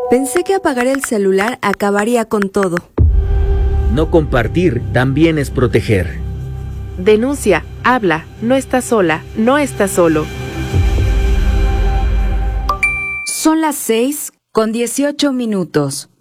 Pensé que apagar el celular acabaría con todo. No compartir también es proteger. Denuncia, habla, no estás sola, no estás solo. Son las 6:18.